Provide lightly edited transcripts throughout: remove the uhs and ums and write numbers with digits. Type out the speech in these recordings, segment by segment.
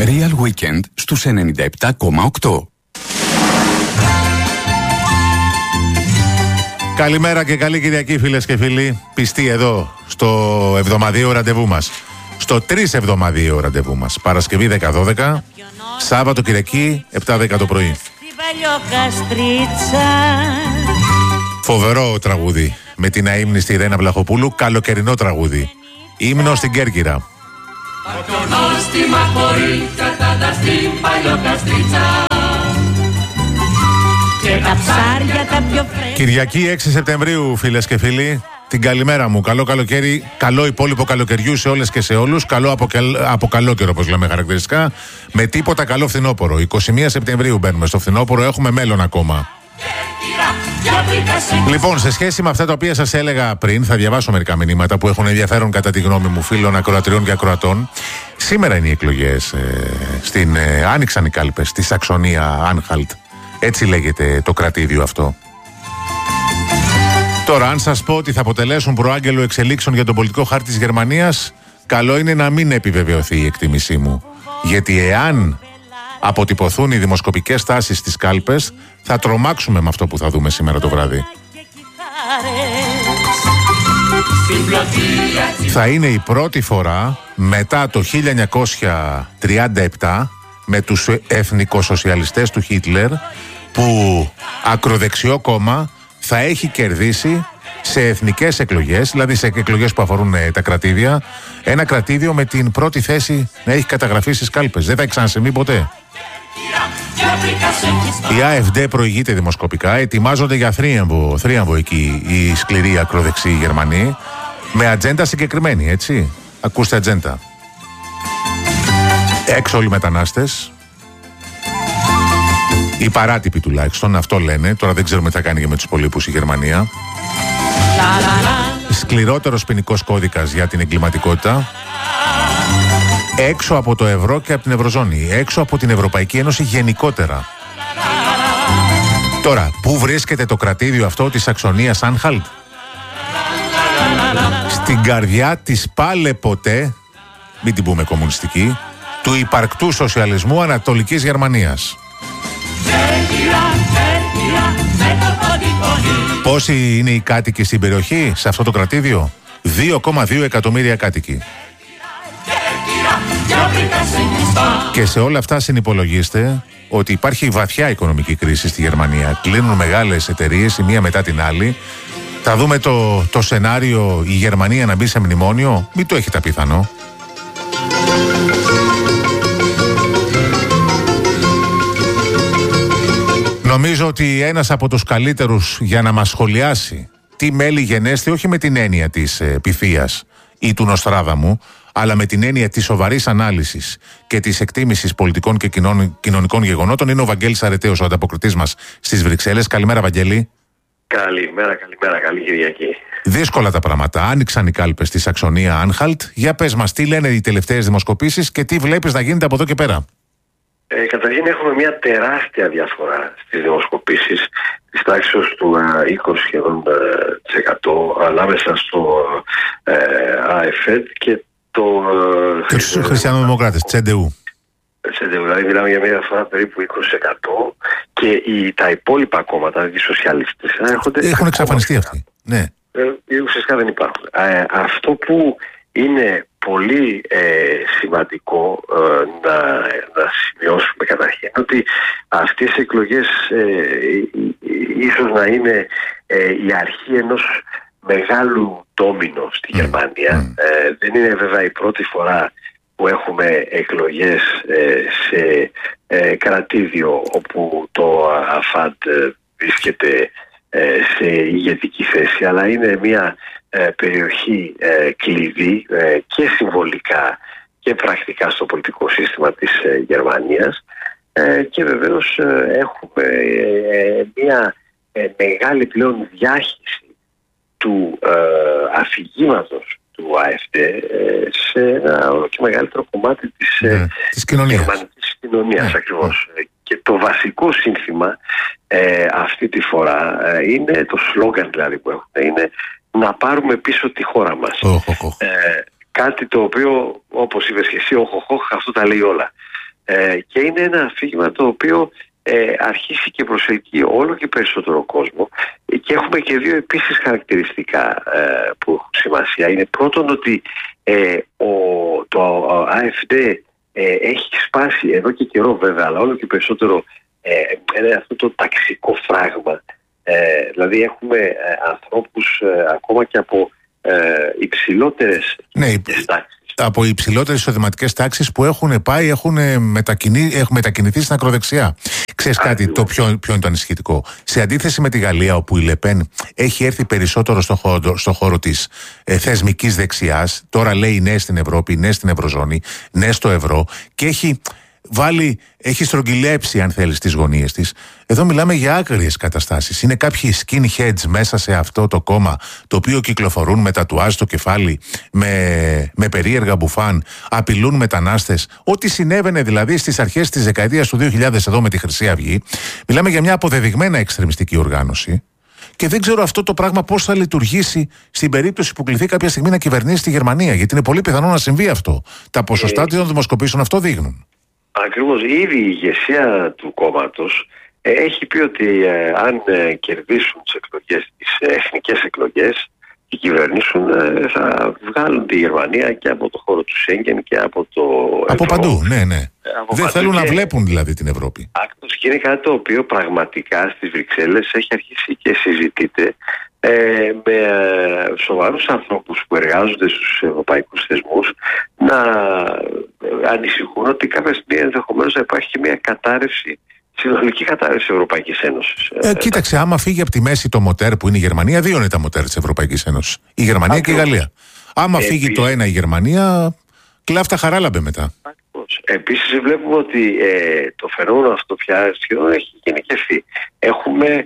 Real Weekend στους 97,8. Καλημέρα και καλή Κυριακή, φίλες και φίλοι. Πιστοί εδώ στο εβδομαδιαίο ραντεβού μας. Στο 3 εβδομαδιαίο ραντεβού μας. Παρασκευή 10-12, Σάββατο Κυριακή 7-10 το πρωί. Φοβερό τραγούδι με την αείμνηστη Ρένα Βλαχοπούλου. Καλοκαιρινό τραγούδι. Ύμνο στην Κέρκυρα. Κυριακή 6 Σεπτεμβρίου, φίλες και φίλοι. Την καλημέρα μου. Καλό καλοκαίρι, καλό υπόλοιπο καλοκαιριού σε όλες και σε όλους. Καλό από καλό καιρό, όπως λέμε χαρακτηριστικά. Με τίποτα καλό φθινόπωρο. 21 Σεπτεμβρίου μπαίνουμε στο φθινόπωρο. Έχουμε μέλλον ακόμα. Λοιπόν, σε σχέση με αυτά τα οποία σας έλεγα πριν, θα διαβάσω μερικά μηνύματα που έχουν ενδιαφέρον κατά τη γνώμη μου φίλων ακροατριών και ακροατών. Σήμερα είναι οι εκλογές. Άνοιξαν οι κάλπες στη Σαξονία Άνχαλτ. Έτσι λέγεται το κρατήδιο αυτό. Τώρα, αν σας πω ότι θα αποτελέσουν προάγγελο εξελίξεων για τον πολιτικό χάρτη της Γερμανίας, καλό είναι να μην επιβεβαιωθεί η εκτίμησή μου. Γιατί εάν αποτυπωθούν οι δημοσκοπικές τάσεις στις κάλπες, θα τρομάξουμε με αυτό που θα δούμε σήμερα το βράδυ. Θα είναι η πρώτη φορά μετά το 1937 με τους εθνικοσοσιαλιστές του Χίτλερ που ακροδεξιό κόμμα θα έχει κερδίσει σε εθνικές εκλογές, δηλαδή σε εκλογές που αφορούν τα κρατήδια, ένα κρατήδιο με την πρώτη θέση να έχει καταγραφεί στις κάλπες. Δεν θα έχει ξανασυμβεί ποτέ. Η AfD προηγείται δημοσκοπικά, ετοιμάζονται για θρίαμβο εκεί οι σκληροί ακροδεξιοί Γερμανοί, με ατζέντα συγκεκριμένη, έτσι. Ακούστε ατζέντα. Έξω όλοι οι μετανάστες. Οι παράτυποι τουλάχιστον, αυτό λένε. Τώρα δεν ξέρουμε τι θα κάνει και με τους υπολείπους η Γερμανία. Σκληρότερος ποινικός κώδικας για την εγκληματικότητα. Έξω από το ευρώ και από την Ευρωζώνη. Έξω από την Ευρωπαϊκή Ένωση γενικότερα. Τώρα, πού βρίσκεται το κρατήδιο αυτό της Σαξονίας Άνχαλτ? Στην καρδιά της πάλε ποτέ, μην την πούμε κομμουνιστική, του υπαρκτού σοσιαλισμού Ανατολικής Γερμανίας. Πόσοι είναι οι κάτοικοι στην περιοχή, σε αυτό το κρατήδιο? 2,2 εκατομμύρια κάτοικοι. Και σε όλα αυτά συνυπολογίστε ότι υπάρχει βαθιά οικονομική κρίση στη Γερμανία. Κλείνουν μεγάλες εταιρείες η μία μετά την άλλη. Θα δούμε το σενάριο η Γερμανία να μπει σε μνημόνιο. Μην το έχετε απίθανο. Νομίζω ότι ένας από τους καλύτερους για να μας σχολιάσει τι μέλη γενέστε, όχι με την έννοια της πυθίας ή του Νοστράδαμου, αλλά με την έννοια της σοβαρής ανάλυσης και της εκτίμησης πολιτικών και κοινωνικών γεγονότων, είναι ο Βαγγέλης Αρετέος, ο ανταποκριτής μας στις Βρυξέλλες. Καλημέρα, Βαγγέλη. Καλημέρα, καλή Κυριακή. Δύσκολα τα πράγματα. Άνοιξαν οι κάλπες στη Σαξονία Άνχαλτ. Για πες μας, τι λένε οι τελευταίες δημοσκοπήσεις και τι βλέπεις να γίνεται από εδώ και πέρα? Καταρχήν έχουμε μια τεράστια διαφορά στις δημοσκοπήσεις της τάξης του 20% ανάμεσα στο ΑΕΦΕΤ και τους Χριστιανοδημοκράτες, Τσεντεού. Δηλαδή μιλάμε για μια διαφορά περίπου 20% και τα υπόλοιπα κόμματα, οι σοσιαλιστές, έχουν εξαφανιστεί αυτοί. Ναι. Ουσιαστικά δεν υπάρχουν. Αυτό που είναι πολύ σημαντικό να σημειώσουμε καταρχήν ότι αυτές οι εκλογές ίσως να είναι η αρχή ενός μεγάλου ντόμινο στη Γερμανία. Δεν είναι βέβαια η πρώτη φορά που έχουμε εκλογές σε κρατήδιο όπου το ΑΦΑΤ βρίσκεται σε ηγετική θέση, αλλά είναι μια περιοχή κλειδί και συμβολικά και πρακτικά στο πολιτικό σύστημα της Γερμανίας, και βεβαίως έχουμε μια μεγάλη πλέον διάχυση του αφηγήματος του AfD σε ένα όλο και μεγαλύτερο κομμάτι της γερμανικής κοινωνίας ακριβώς. Και το βασικό σύνθημα αυτή τη φορά είναι το σλόγγαν δηλαδή που έχουμε, είναι να πάρουμε πίσω τη χώρα μας. Κάτι το οποίο, όπως είπες και εσύ, αυτό τα λέει όλα. και είναι ένα αφήγημα το οποίο αρχίσει και προσελκύει όλο και περισσότερο κόσμο, και έχουμε και δύο επίσης χαρακτηριστικά που έχουν σημασία. Είναι πρώτον ότι το AfD έχει σπάσει εδώ και καιρό βέβαια, αλλά όλο και περισσότερο αυτό το ταξικό φράγμα. Δηλαδή έχουμε ανθρώπους ακόμα και από υψηλότερες τάξεις. Από υψηλότερες εισοδηματικές τάξεις που έχουν πάει, έχουν μετακινηθεί στην ακροδεξιά. Ξέρεις κάτι, ποιο είναι το ανησυχητικό? Σε αντίθεση με τη Γαλλία, όπου η Λεπέν έχει έρθει περισσότερο στο χώρο της θεσμικής δεξιάς, τώρα λέει ναι στην Ευρώπη, ναι στην Ευρωζώνη, ναι στο ευρώ, και έχει στρογγυλέψει, αν θέλεις, τις γωνίες της. Εδώ μιλάμε για άκριες καταστάσεις. Είναι κάποιοι skinheads μέσα σε αυτό το κόμμα, το οποίο κυκλοφορούν με τατουάζ στο κεφάλι, με περίεργα μπουφάν, απειλούν μετανάστες. Ό,τι συνέβαινε δηλαδή στις αρχές της δεκαετίας του 2000 εδώ με τη Χρυσή Αυγή. Μιλάμε για μια αποδεδειγμένα εξτρεμιστική οργάνωση. Και δεν ξέρω αυτό το πράγμα πώς θα λειτουργήσει στην περίπτωση που κληθεί κάποια στιγμή να κυβερνήσει τη Γερμανία. Γιατί είναι πολύ πιθανό να συμβεί αυτό. Τα ποσοστά των δημοσκοπήσεων αυτό δείχνουν. Ακριβώς. Ήδη η ηγεσία του κόμματος έχει πει ότι αν κερδίσουν τις εκλογές, τις εθνικές εκλογές και κυβερνήσουν, θα βγάλουν τη Γερμανία και από το χώρο του Σέγγεν και από το από ευρώ. Παντού, ναι. Δεν θέλουν να βλέπουν δηλαδή την Ευρώπη. Άκρως, και είναι κάτι το οποίο πραγματικά στις Βρυξέλλες έχει αρχίσει και συζητείται με σοβαρούς ανθρώπους που εργάζονται στους ευρωπαϊκούς θεσμούς, να ανησυχούν ότι κάποια στιγμή ενδεχομένως να υπάρχει μια κατάρρευση, συνολική κατάρρευση της Ευρωπαϊκής Ένωσης. Κοίταξε, άμα φύγει από τη μέση το μοτέρ που είναι η Γερμανία, δύο είναι τα μοτέρ της Ευρωπαϊκής Ένωσης. Η Γερμανία και η Γαλλία. Άμα φύγει το ένα η Γερμανία, κλάφτα χαράλαμπε μετά. Επίσης βλέπουμε ότι το φαινόμενο αυτό πια σχεδόν έχει γενικευθεί. Έχουμε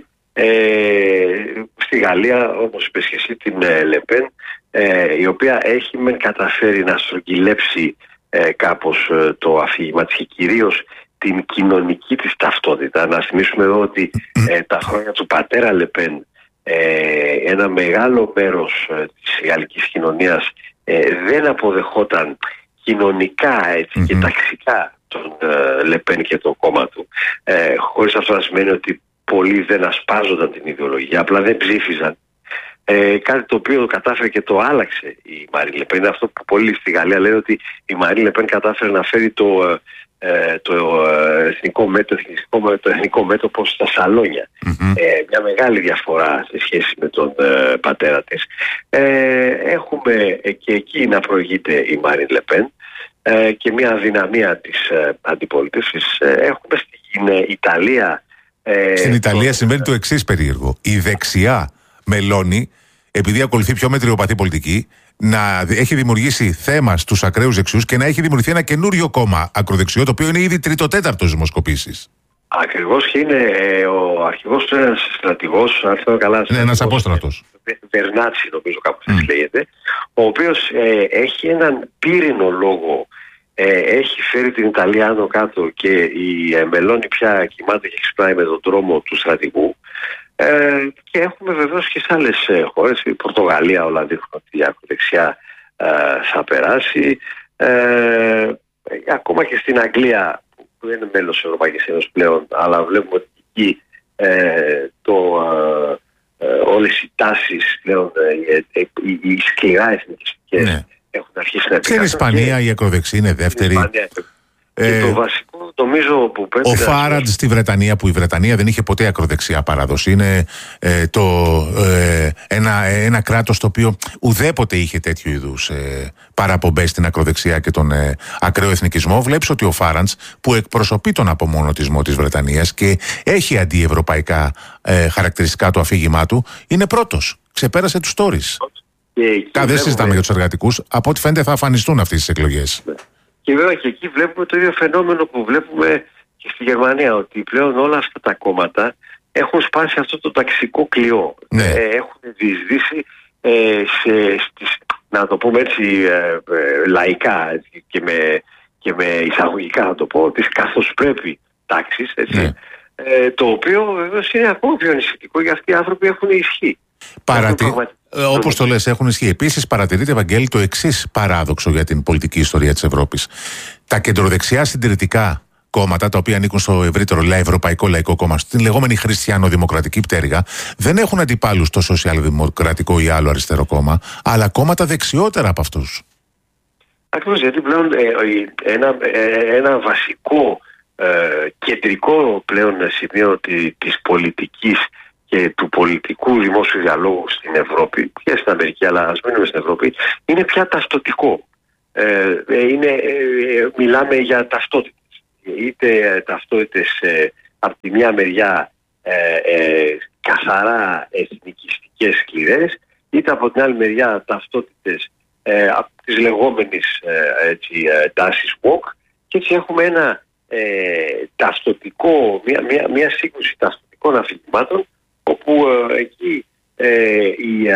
στη Γαλλία, όπως είπες και εσύ, την Λεπέν, η οποία έχει καταφέρει να στρογγυλέψει κάπως το αφήγημα της και κυρίως την κοινωνική της ταυτότητα. Να θυμίσουμε εδώ ότι τα χρόνια του πατέρα Λεπέν ένα μεγάλο μέρος της γαλλικής κοινωνίας δεν αποδεχόταν κοινωνικά και ταξικά τον Λεπέν και το κόμμα του, χωρίς αυτό να σημαίνει ότι πολλοί δεν ασπάζονταν την ιδεολογία, απλά δεν ψήφιζαν. Κάτι το οποίο κατάφερε και το άλλαξε η Μαρίν Λεπέν. Είναι αυτό που πολλοί στη Γαλλία λένε, ότι η Μαρίν Λεπέν κατάφερε να φέρει το εθνικό μέτωπο στα σαλόνια. Μια μεγάλη διαφορά σε σχέση με τον πατέρα της. Έχουμε και εκεί να προηγείται η Μαρίν Λεπέν και μια αδυναμία της αντιπολίτευσης. Έχουμε στην Ιταλία. Στην Ιταλία συμβαίνει το εξής περίεργο. Η δεξιά Μελώνη, επειδή ακολουθεί πιο μετριοπαθή πολιτική, να έχει δημιουργήσει θέμα στους ακραίους δεξιούς και να έχει δημιουργηθεί ένα καινούριο κόμμα ακροδεξιό, το οποίο είναι ήδη τρίτο-τέταρτος δημοσκοπήσεις. Ακριβώς, και είναι ο αρχηγός του ένας στρατηγός, αν θυμάμαι καλά. Είναι ένας απόστρατος. Βερνάτσι, νομίζω, κάπου έτσι λέγεται, ο οποίος έχει έναν πύρινο λόγο. Έχει φέρει την Ιταλία άνω κάτω και η Μελώνη πια κοιμάται και ξυπνάει με τον τρόμο του στρατηγού. Και έχουμε βεβαίως και σε άλλες χώρες, η Πορτογαλία, όλα δείχνουν ότι η ακροδεξιά θα περάσει. Ακόμα και στην Αγγλία, που δεν είναι μέλος της Ευρωπαϊκής Ένωσης πλέον, αλλά βλέπουμε ότι εκεί όλες οι τάσεις πλέον, οι σκληρά εθνικιστικές, έχουν αρχίσει να επικρατούν. Στην Ισπανία η ακροδεξιά είναι δεύτερη. Και το βασικό νομίζω που πρέπει. Ο Φάραντ στη Βρετανία, που η Βρετανία δεν είχε ποτέ ακροδεξιά παράδοση, είναι ένα κράτος το οποίο ουδέποτε είχε τέτοιου είδους παραπομπές στην ακροδεξιά και τον ακραίο εθνικισμό. Βλέπεις ότι ο Φάραντ, που εκπροσωπεί τον απομονωτισμό της Βρετανίας και έχει αντιευρωπαϊκά χαρακτηριστικά το αφήγημά του, είναι πρώτος. Ξεπέρασε τους Τόρις. Δεν συζητάμε για τους εργατικούς. Από ό,τι φαίνεται θα αφανιστούν αυτές τις εκλογές. Και βέβαια και εκεί βλέπουμε το ίδιο φαινόμενο που βλέπουμε και στη Γερμανία, ότι πλέον όλα αυτά τα κόμματα έχουν σπάσει αυτό το ταξικό κλειό. Έχουν διεισδύσει να το πούμε έτσι λαϊκά και με εισαγωγικά να το πω, τις καθώς πρέπει τάξεις, έτσι. Το οποίο βεβαίως είναι ακόμα πιο ανησυχητικό, γιατί αυτοί οι άνθρωποι έχουν ισχύ. Όπως το λες, έχουν ισχύ. Επίσης, παρατηρείται, Ευαγγέλη, το εξής παράδοξο για την πολιτική ιστορία της Ευρώπης. Τα κεντροδεξιά συντηρητικά κόμματα, τα οποία ανήκουν στο ευρύτερο Ευρωπαϊκό Λαϊκό Κόμμα, στην λεγόμενη χριστιανοδημοκρατική πτέρυγα, δεν έχουν αντιπάλους το Σοσιαλδημοκρατικό ή άλλο αριστερό κόμμα, αλλά κόμματα δεξιότερα από αυτούς. Ακριβώς, γιατί πλέον ένα βασικό κεντρικό πλέον σημείο της πολιτικής και του πολιτικού δημόσιου διαλόγου στην Ευρώπη και στην Αμερική, αλλά ας μείνουμε στην Ευρώπη, είναι πια ταυτοτικό. Μιλάμε για ταυτότητες. Είτε ταυτότητες από τη μια μεριά καθαρά εθνικιστικές σκληρές, είτε από την άλλη μεριά ταυτότητες από τις λεγόμενες τάσεις woke, και έτσι έχουμε ένα ταυτοτικό, μια σύγκρουση ταυτοτικών αφηγημάτων, όπου εκεί η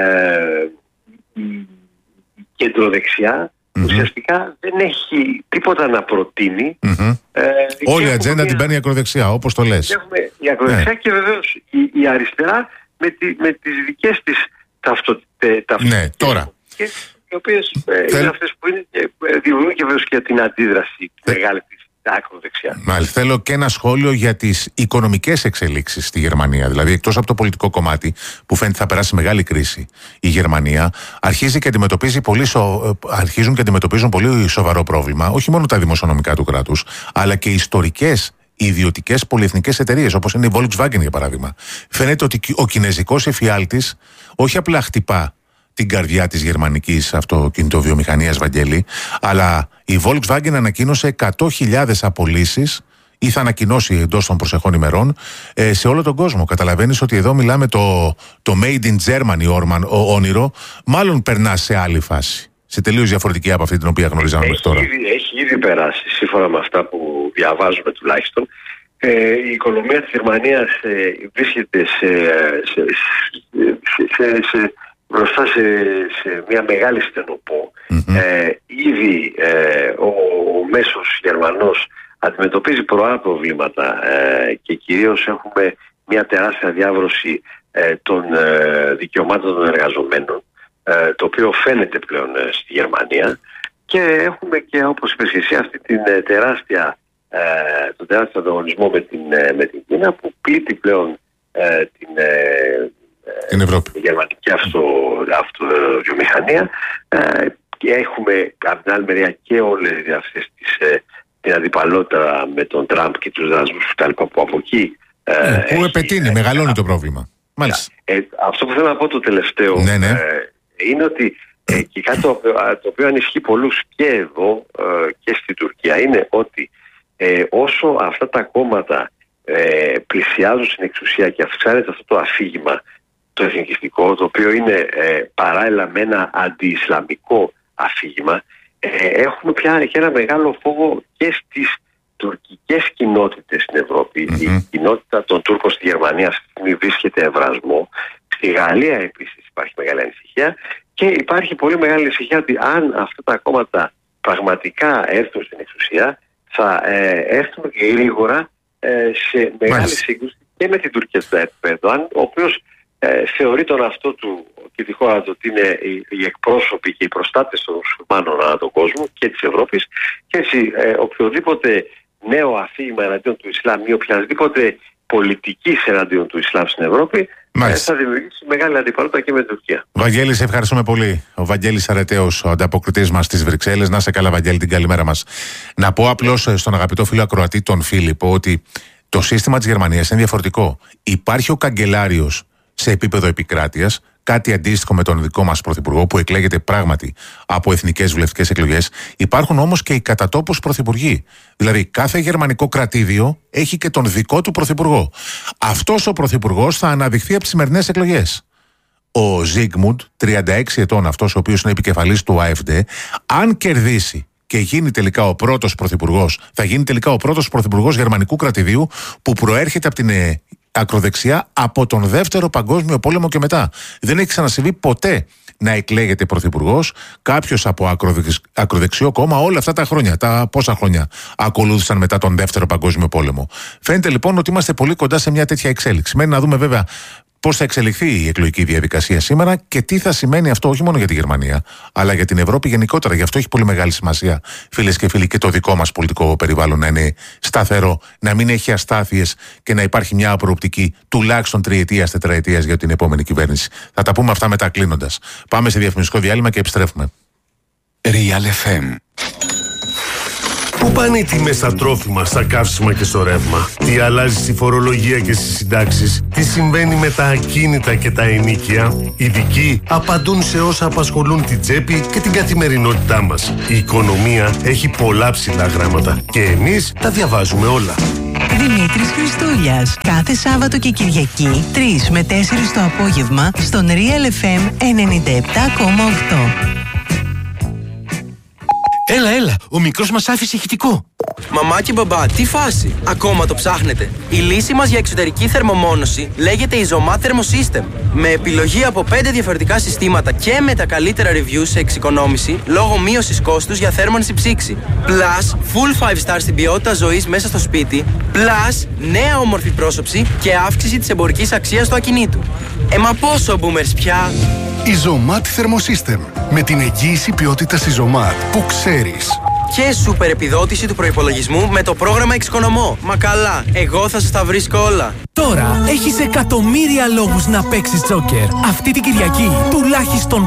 κεντροδεξιά ουσιαστικά δεν έχει τίποτα να προτείνει. Όλη η ατζέντα την παίρνει η ακροδεξιά, όπως το λες. Έχουμε η ακροδεξιά και βεβαίως η αριστερά με τις δικές της ταυτότητες. Ναι, τώρα. Οι οποίες είναι αυτές που είναι και δημιουργούν και βέβαια και την αντίδραση μεγάλη της ακροδεξιά. Μάλιστα. Θέλω και ένα σχόλιο για τις οικονομικές εξελίξεις στη Γερμανία. Δηλαδή, εκτός από το πολιτικό κομμάτι, που φαίνεται θα περάσει μεγάλη κρίση η Γερμανία, αρχίζουν και αντιμετωπίζουν πολύ σοβαρό πρόβλημα, όχι μόνο τα δημοσιονομικά του κράτους, αλλά και ιστορικές ιδιωτικές πολυεθνικές εταιρείες, όπως είναι η Volkswagen για παράδειγμα. Φαίνεται ότι ο κινέζικος εφιάλτης όχι απλά χτυπά την καρδιά της γερμανικής αυτοκινητοβιομηχανίας, Βαγγέλη, αλλά η Volkswagen ανακοίνωσε 100.000 απολύσεις ή θα ανακοινώσει εντός των προσεχών ημερών σε όλο τον κόσμο. Καταλαβαίνεις ότι εδώ μιλάμε το Made in Germany όνειρο, μάλλον περνά σε άλλη φάση, σε τελείως διαφορετική από αυτή την οποία γνωρίζαμε μέχρι τώρα. Έχει ήδη περάσει, σύμφωνα με αυτά που διαβάζουμε τουλάχιστον. Η οικονομία της Γερμανίας βρίσκεται μπροστά σε μια μεγάλη στενοπό. Ήδη ο μέσος Γερμανός αντιμετωπίζει πολλά προβλήματα και κυρίως έχουμε μια τεράστια διάβρωση των δικαιωμάτων των εργαζομένων, το οποίο φαίνεται πλέον στη Γερμανία, και έχουμε και, όπως είπες εσύ, αυτή τον τεράστιο ανταγωνισμό με την Κίνα, που πλήττει πλέον την Ευρώπη, η γερμανική αυτοβιομηχανία, και έχουμε από την άλλη μεριά και όλες αυτές την αντιπαλότητα με τον Τραμπ και τους δασμούς που από εκεί που επετείνει, μεγαλώνει το πρόβλημα. Μάλιστα. Αυτό που θέλω να πω το τελευταίο είναι ότι και κάτι το οποίο ανισχύει πολλούς και εδώ και στην Τουρκία είναι ότι όσο αυτά τα κόμματα πλησιάζουν στην εξουσία και αυξάνεται αυτό το αφήγημα το εθνικιστικό, το οποίο είναι παράλληλα με ένα αντι-ισλαμικό αφήγημα, έχουμε πια και ένα μεγάλο φόβο και στις τουρκικές κοινότητες στην Ευρώπη. Η κοινότητα των Τούρκων στη Γερμανία αυτή τη στιγμή βρίσκεται ευρασμό. Στη Γαλλία επίσης υπάρχει μεγάλη ανησυχία, και υπάρχει πολύ μεγάλη ανησυχία ότι αν αυτά τα κόμματα πραγματικά έρθουν στην εξουσία, θα έρθουν και γρήγορα σε μεγάλη σύγκρουση και με την Τουρκία του Ερντογάν, ο οποίος θεωρεί τον αυτό του και τη χώρα του ότι είναι οι εκπρόσωποι και οι προστάτες των μουσουλμάνων ανά τον κόσμο και της Ευρώπης, και έτσι οποιοδήποτε νέο αφήγημα εναντίον του Ισλάμ ή οποιασδήποτε πολιτική εναντίον του Ισλάμ στην Ευρώπη θα δημιουργήσει μεγάλη αντιπαλότητα και με την Τουρκία. Βαγγέλη, σε ευχαριστούμε πολύ. Ο Βαγγέλης Αρετέος, ο ανταποκριτής μας στις Βρυξέλλες. Να σε καλά, Βαγγέλη, την καλημέρα μας. Να πω απλώς στον αγαπητό φίλο ακροατή, τον Φίλιππο, ότι το σύστημα της Γερμανίας είναι διαφορετικό. Υπάρχει ο καγκελάριος σε επίπεδο επικράτειας, κάτι αντίστοιχο με τον δικό μας πρωθυπουργό, που εκλέγεται πράγματι από εθνικές βουλευτικές εκλογές. Υπάρχουν όμως και οι κατατόπους πρωθυπουργοί. Δηλαδή, κάθε γερμανικό κρατήδιο έχει και τον δικό του πρωθυπουργό. Αυτός ο πρωθυπουργός θα αναδειχθεί από τις σημερινές εκλογές. Ο Ζίγμουντ, 36 ετών, αυτός ο οποίος είναι επικεφαλής του AfD, αν κερδίσει και γίνει τελικά ο πρώτος πρωθυπουργός, θα γίνει τελικά ο πρώτος πρωθυπουργός γερμανικού κρατηδίου που προέρχεται από την ακροδεξιά από τον Δεύτερο Παγκόσμιο Πόλεμο και μετά. Δεν έχει ξανασυμβεί ποτέ να εκλέγεται πρωθυπουργός κάποιος από ακροδεξιό κόμμα όλα αυτά τα χρόνια. Πόσα χρόνια ακολούθησαν μετά τον Δεύτερο Παγκόσμιο Πόλεμο. Φαίνεται λοιπόν ότι είμαστε πολύ κοντά σε μια τέτοια εξέλιξη. Μένει να δούμε βέβαια πώς θα εξελιχθεί η εκλογική διαδικασία σήμερα και τι θα σημαίνει αυτό όχι μόνο για τη Γερμανία, αλλά για την Ευρώπη γενικότερα. Γι' αυτό έχει πολύ μεγάλη σημασία, φίλες και φίλοι, και το δικό μας πολιτικό περιβάλλον να είναι σταθερό, να μην έχει αστάθειες και να υπάρχει μια προοπτική τουλάχιστον 3-4 για την επόμενη κυβέρνηση. Θα τα πούμε αυτά μετά κλείνοντας. Πάμε σε διαφημιστικό διάλειμμα και επιστρέφουμε. Real FM. Πού πάνε οι τιμές στα τρόφιμα, στα καύσιμα και στο ρεύμα? Τι αλλάζει στη φορολογία και στις συντάξεις? Τι συμβαίνει με τα ακίνητα και τα ενοίκια? Οι ειδικοί απαντούν σε όσα απασχολούν την τσέπη και την καθημερινότητά μας. Η οικονομία έχει πολλά ψηλά γράμματα και εμείς τα διαβάζουμε όλα. Δημήτρης Χριστούλιας. Κάθε Σάββατο και Κυριακή 3 με 4 το απόγευμα στον Real FM 97,8. Έλα, ο μικρός μας άφησε ηχητικό. Μαμά και μπαμπά, τι φάση? Ακόμα το ψάχνετε? Η λύση μας για εξωτερική θερμομόνωση λέγεται Isomat Thermosystem. Με επιλογή από 5 διαφορετικά συστήματα και με τα καλύτερα reviews σε εξοικονόμηση λόγω μείωσης κόστους για θέρμανση ψήξη. Plus, full 5 star στην ποιότητα ζωής μέσα στο σπίτι. Plus, νέα όμορφη πρόσωψη και αύξηση της εμπορικής αξίας του ακινήτου. Μα πόσο boomers πια? Isomat Thermosystem. Με την εγγύηση ποιότητας Isomat που ξέρεις. Και σούπερ επιδότηση του προϋπολογισμού με το πρόγραμμα Εξοικονομώ. Μα καλά, εγώ θα σας τα βρίσκω όλα. Τώρα έχεις εκατομμύρια λόγους να παίξεις τζόκερ. Αυτή την Κυριακή τουλάχιστον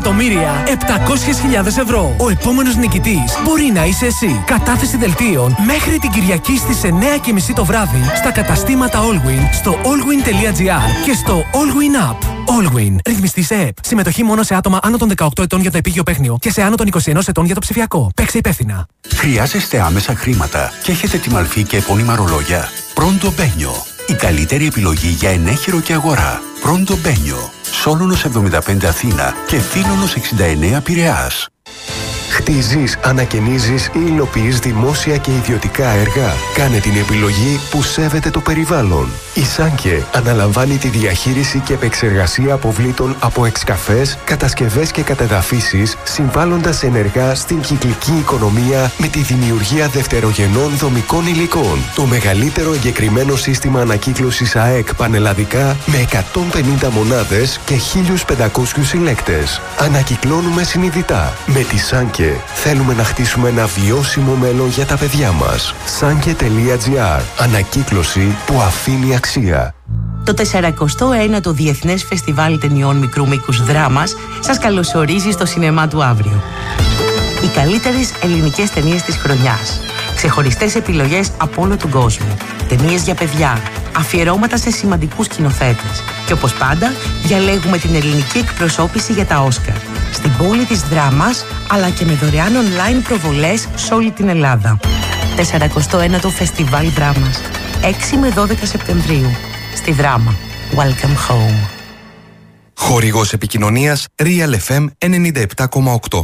6.700.000 ευρώ. Ο επόμενος νικητής μπορεί να είσαι εσύ. Κατάθεση δελτίων μέχρι την Κυριακή στις 9:30 το βράδυ στα καταστήματα Allwin, στο allwin.gr και στο Allwin App. Allwin. Ρυθμιστής ΕΕΠ. Συμμετοχή μόνο σε άτομα άνω των 18 ετών για το επίγειο παίχνιο και σε άνω των 21 ετών για το ψηφιακό. Παίξε υπεύθυνα. Χρειάζεστε άμεσα χρήματα και έχετε τη μαλφή και επώνυμα ρολόγια? Pronto Bagno. Η καλύτερη επιλογή για ενέχειρο και αγορά. Pronto Bagno. Σόλωνος 75 Αθήνα και Φίλωνος 69 Πειραιάς. Χτίζεις, ανακαινίζεις ή υλοποιείς δημόσια και ιδιωτικά έργα? Κάνε την επιλογή που σέβεται το περιβάλλον. Η Σάνκε αναλαμβάνει τη διαχείριση και επεξεργασία αποβλήτων από εξκαφές, κατασκευές και κατεδαφίσεις, συμβάλλοντας ενεργά στην κυκλική οικονομία με τη δημιουργία δευτερογενών δομικών υλικών. Το μεγαλύτερο εγκεκριμένο σύστημα ανακύκλωσης ΑΕΚ πανελλαδικά με 150 μονάδες και 1.500 συλλέκτες. Ανακυκλώνουμε συνειδητά. Με τη Σάνκε θέλουμε να χτίσουμε ένα βιώσιμο μέλλον για τα παιδιά μας. Sanke.gr. Ανακύκλωση που αφήνει αξία. Το 49ο Διεθνές Φεστιβάλ Ταινιών Μικρού Μήκους Δράμας σας καλωσορίζει στο σινεμά του αύριο. Οι καλύτερες ελληνικές ταινίες της χρονιάς. Ξεχωριστές επιλογές από όλο τον κόσμο. Ταινίες για παιδιά. Αφιερώματα σε σημαντικούς σκηνοθέτες. Και όπως πάντα, διαλέγουμε την ελληνική εκπροσώπηση για τα Όσκαρ. Στην πόλη της Δράμας, αλλά και με δωρεάν online προβολές σε όλη την Ελλάδα. 49ο Φεστιβάλ Δράμας. 6 με 12 Σεπτεμβρίου. Στη Δράμα. Welcome home. Χορηγός επικοινωνίας Real FM 97,8.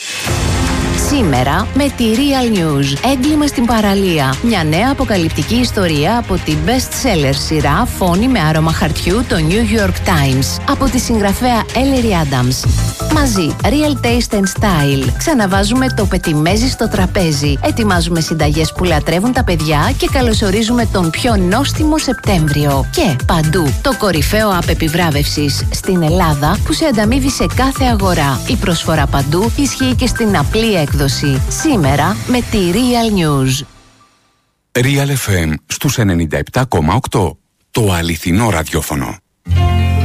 Σήμερα με τη Real News. Έγκλημα στην παραλία. Μια νέα αποκαλυπτική ιστορία από την best-seller σειρά Φόνη με άρωμα χαρτιού, το New York Times. Από τη συγγραφέα Ellery Adams. Μαζί, Real Taste and Style. Ξαναβάζουμε το πετιμέζι στο τραπέζι. Ετοιμάζουμε συνταγές που λατρεύουν τα παιδιά και καλωσορίζουμε τον πιο νόστιμο Σεπτέμβριο. Και παντού, το κορυφαίο app επιβράβευσης στην Ελλάδα που σε ανταμείβει σε κάθε αγορά. Η προσφορά παντού ισχύει και στην απλή έκδοση. Σήμερα με τη Real News. Real FM στους 97,8. Το αληθινό ραδιόφωνο.